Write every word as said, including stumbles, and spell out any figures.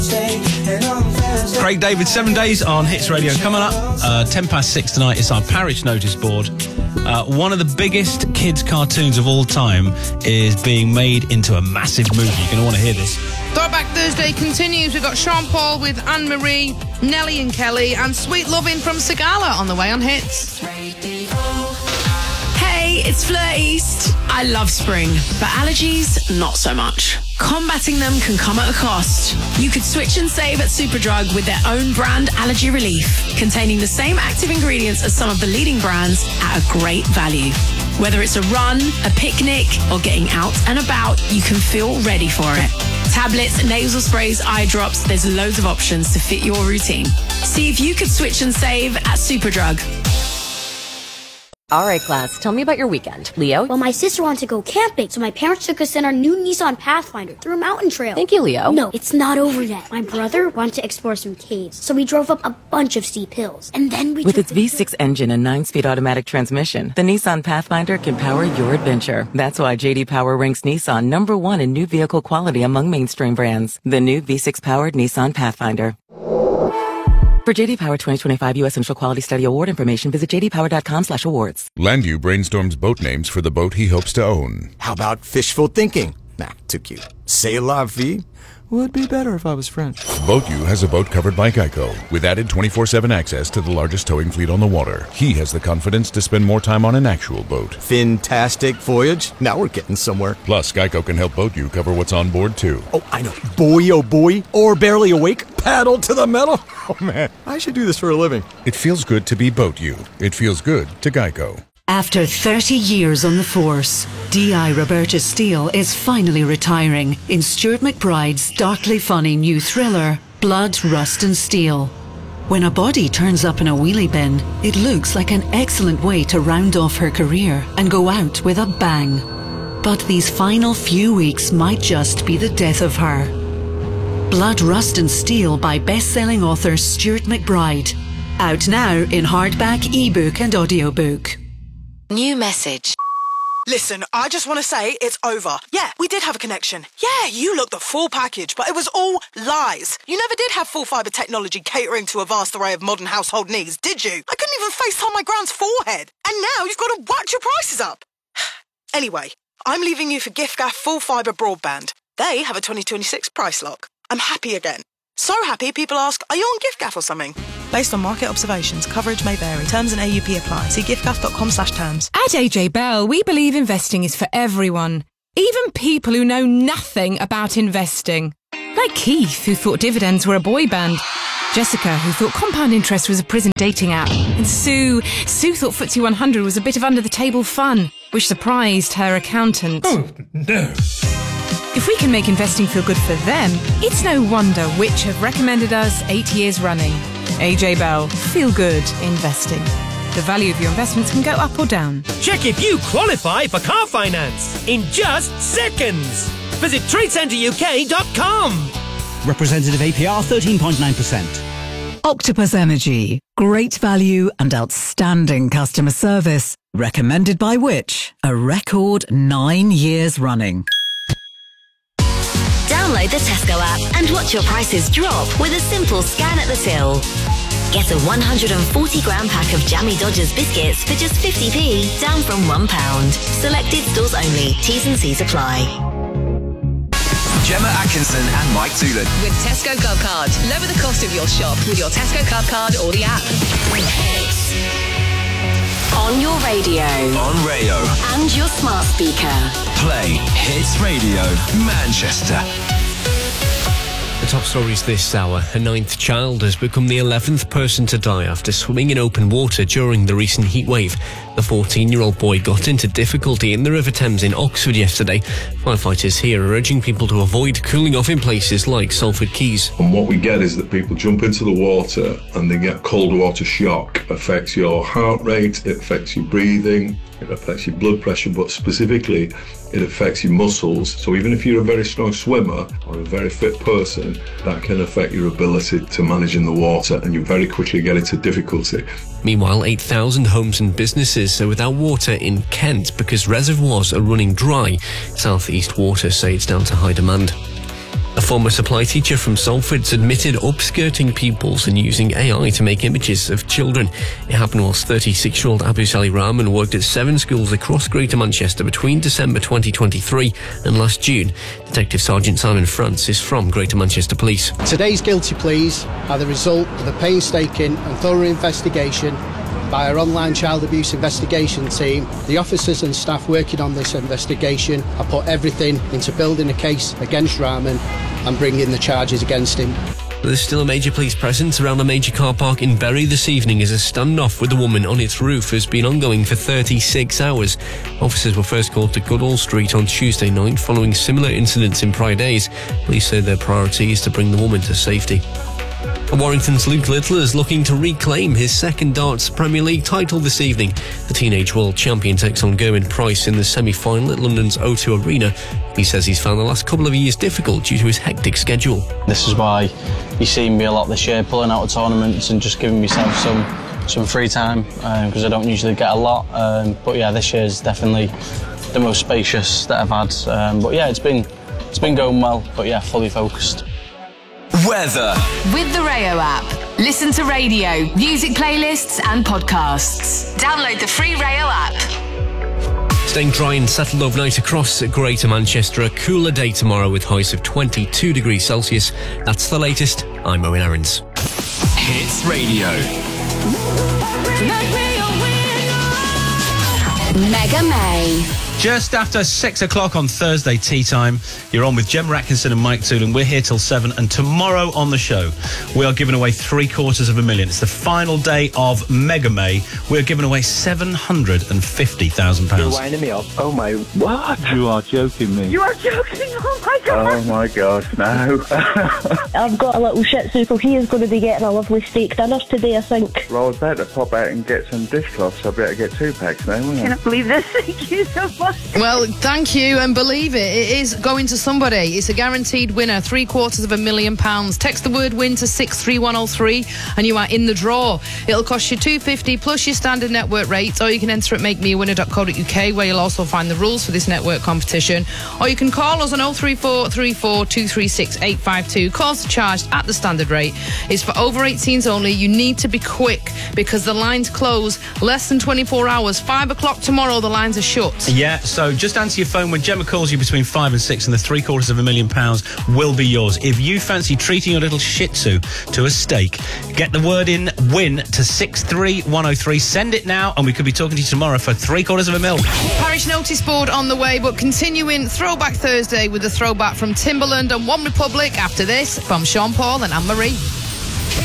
Craig David, Seven Days on Hits Radio. Coming up, uh, ten past six tonight, it's our parish notice board. Uh, one of the biggest kids' cartoons of all time is being made into a massive movie. You're going to want to hear this. Throwback Thursday continues. We've got Sean Paul with Anne-Marie, Nelly and Kelly, and Sweet Lovin' from Sigala on the way on Hits. Hey, it's Fleur East. I love spring, but allergies, not so much. Combating them can come at a cost. You could switch and save at Superdrug with their own brand Allergy Relief, containing the same active ingredients as some of the leading brands at a great value. Whether it's a run, a picnic, or getting out and about, you can feel ready for it. Tablets, nasal sprays, eye drops, there's loads of options to fit your routine. See if you could switch and save at Superdrug. All right, class, tell me about your weekend. Leo? Well, my sister wanted to go camping, so my parents took us in our new Nissan Pathfinder through a mountain trail. Thank you, Leo. No, it's not over yet. My brother wanted to explore some caves, so we drove up a bunch of steep hills. And then we With took its V six engine and nine-speed automatic transmission, the Nissan Pathfinder can power your adventure. That's why J D Power ranks Nissan number one in new vehicle quality among mainstream brands. The new V six-powered Nissan Pathfinder. For J D Power twenty twenty-five U S Initial Quality Study Award information, visit j d power dot com slash awards. Landu brainstorms boat names for the boat he hopes to own. How about fishful thinking? Nah, too cute. C'est la vie? Would be better if I was French. BoatU has a boat covered by Geico, with added twenty-four seven access to the largest towing fleet on the water. He has the confidence to spend more time on an actual boat. Fantastic voyage. Now we're getting somewhere. Plus, Geico can help BoatU cover what's on board, too. Oh, I know. Boy, oh boy. Or barely awake. Paddle to the metal. Oh, man. I should do this for a living. It feels good to be BoatU. It feels good to Geico. After thirty years on the force, D I Roberta Steele is finally retiring in Stuart McBride's darkly funny new thriller, Blood, Rust and Steel. When a body turns up in a wheelie bin, it looks like an excellent way to round off her career and go out with a bang. But these final few weeks might just be the death of her. Blood, Rust and Steel by best-selling author Stuart McBride. Out now in hardback, ebook and audiobook. New message. Listen, I just want to say it's over. Yeah, we did have a connection. Yeah, you looked the full package, but it was all lies. You never did have full fibre technology catering to a vast array of modern household needs, did you? I couldn't even FaceTime my grand's forehead. And now you've got to watch your prices up. Anyway, I'm leaving you for giffgaff full fibre broadband. They have a twenty twenty-six price lock. I'm happy again. So happy people ask, are you on giffgaff or something? Based on market observations, coverage may vary. Terms and A U P apply. See giffgaff dot com slash terms. At A J Bell, we believe investing is for everyone. Even people who know nothing about investing. Like Keith, who thought dividends were a boy band. Jessica, who thought compound interest was a prison dating app. And Sue, Sue thought F T S E one hundred was a bit of under-the-table fun, which surprised her accountant. Oh, no. If we can make investing feel good for them, it's no wonder which have recommended us eight years running. A J Bell, feel good investing. The value of your investments can go up or down. Check if you qualify for car finance in just seconds. Visit trade centre U K dot com. Representative A P R thirteen point nine percent. Octopus Energy. Great value and outstanding customer service. Recommended by which? A record nine years running. Download the Tesco app and watch your prices drop with a simple scan at the till. Get a one hundred forty gram pack of Jammy Dodgers biscuits for just fifty p, down from one pound. Selected stores only. T's and C's apply. Gemma Atkinson and Mike Toolan. With Tesco Club Card. Lower the cost of your shop with your Tesco Club Card or the app. On your radio. On Rayo. And your smart speaker. Play Hits Radio Manchester. The top stories this hour. A ninth child has become the eleventh person to die after swimming in open water during the recent heatwave. The fourteen-year-old boy got into difficulty in the River Thames in Oxford yesterday. Firefighters here are urging people to avoid cooling off in places like Salford Quays. And what we get is that people jump into the water and they get cold water shock. It affects your heart rate, it affects your breathing, it affects your blood pressure, but specifically it affects your muscles. So even if you're a very strong swimmer or a very fit person, that can affect your ability to manage in the water and you very quickly get into difficulty. Meanwhile, eight thousand homes and businesses are without water in Kent because reservoirs are running dry. South East Water say it's down to high demand. A former supply teacher from Salford's admitted upskirting pupils and using A I to make images of children. It happened whilst thirty-six-year-old Abu Sali Rahman worked at seven schools across Greater Manchester between December twenty twenty-three and last June. Detective Sergeant Simon France is from Greater Manchester Police. Today's guilty pleas are the result of a painstaking and thorough investigation by our online child abuse investigation team. The officers and staff working on this investigation have put everything into building a case against Rahman and bringing the charges against him. There's still a major police presence around a major car park in Bury this evening as a standoff with a woman on its roof has been ongoing for thirty-six hours. Officers were first called to Goodall Street on Tuesday night following similar incidents in prior days. Police say their priority is to bring the woman to safety. Warrington's Luke Little is looking to reclaim his second darts Premier League title this evening. The teenage world champion takes on Gerwyn Price in the semi-final at London's O two Arena. He says he's found the last couple of years difficult due to his hectic schedule. This is why you've seen me a lot this year, pulling out of tournaments and just giving myself some some free time, because um, I don't usually get a lot. Um, but yeah, this year is definitely the most spacious that I've had. Um, but yeah, it's been it's been going well. But yeah, fully focused. Weather. With the Rayo app, listen to radio, music playlists and podcasts. Download the free Rayo app. Staying dry and settled overnight across Greater Manchester. A cooler day tomorrow with highs of twenty-two degrees Celsius. That's the latest. I'm Owen Aarons. Hits Radio. Mega May. Just after six o'clock on Thursday tea time, you're on with Gemma Atkinson and Mike Toolan. We're here till seven, and tomorrow on the show, we are giving away three quarters of a million. It's the final day of Mega May. We're giving away seven hundred fifty thousand pounds. You're winding me up. Oh my, what? You are joking me. You are joking, oh my God. Oh my God, no. I've got a little shih tzu, so he is going to be getting a lovely steak dinner today, I think. Well, I'd better pop out and get some dishcloths. I'd better get two packs now, wouldn't I? I cannot believe this. Thank you so much. Well, thank you, and believe it, it is going to somebody. It's a guaranteed winner, three quarters of a million pounds. Text the word win to six three one oh three and you are in the draw. It'll cost you two pounds fifty plus your standard network rates, or you can enter at make me a winner dot co dot uk, where you'll also find the rules for this network competition. Or you can call us on oh three four three four two three six eight five two. Calls are charged at the standard rate. It's for over eighteens only. You need to be quick because the lines close less than twenty-four hours. Five o'clock tomorrow, the lines are shut. Yeah, so just answer your phone when Gemma calls you between five and six, and the three quarters of a million pounds will be yours. If you fancy treating your little shih tzu to a steak, get the word in win to six three one oh three. Send it now, and we could be talking to you tomorrow for three quarters of a mil. Parish notice board on the way, but continuing Throwback Thursday with the throwback from Timbaland and One Republic after this from Sean Paul and Anne Marie.